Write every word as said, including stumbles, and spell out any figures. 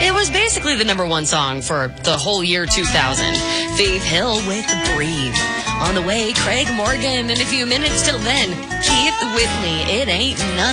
It was basically the number one song for the whole year two thousand. Faith Hill with Breathe. On the way, Craig Morgan. In a few minutes till then, Keith Whitley. It ain't nothing.